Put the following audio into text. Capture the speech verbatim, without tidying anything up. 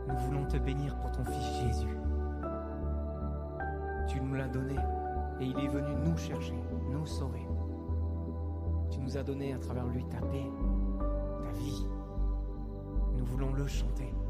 Nous voulons te bénir pour ton Fils Jésus. Tu nous l'as donné et il est venu nous chercher, nous sauver. Tu nous as donné à travers lui ta paix, ta vie. Nous voulons le chanter.